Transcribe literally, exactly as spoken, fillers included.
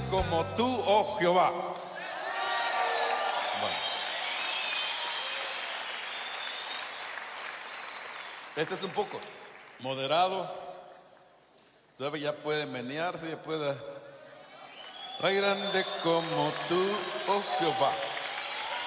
como tú, oh Jehová. Bueno. Este es un poco moderado. Todavía ya puede menearse, ya puede. Ay, grande como tú, oh Jehová.